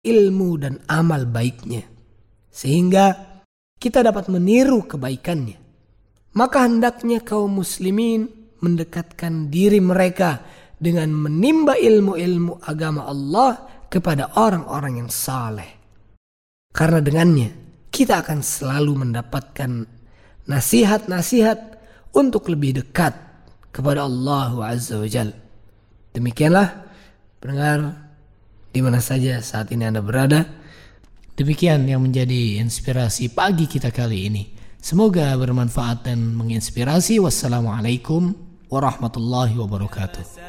ilmu dan amal baiknya, sehingga kita dapat meniru kebaikannya. Maka hendaknya kaum muslimin mendekatkan diri mereka dengan menimba ilmu-ilmu agama Allah kepada orang-orang yang saleh. Karena dengannya kita akan selalu mendapatkan nasihat-nasihat untuk lebih dekat kepada Allah Azza wa Jalla. Demikianlah pendengar di mana saja saat ini Anda berada. Demikian yang menjadi inspirasi pagi kita kali ini. Semoga bermanfaat dan menginspirasi. Wassalamualaikum warahmatullahi wabarakatuh.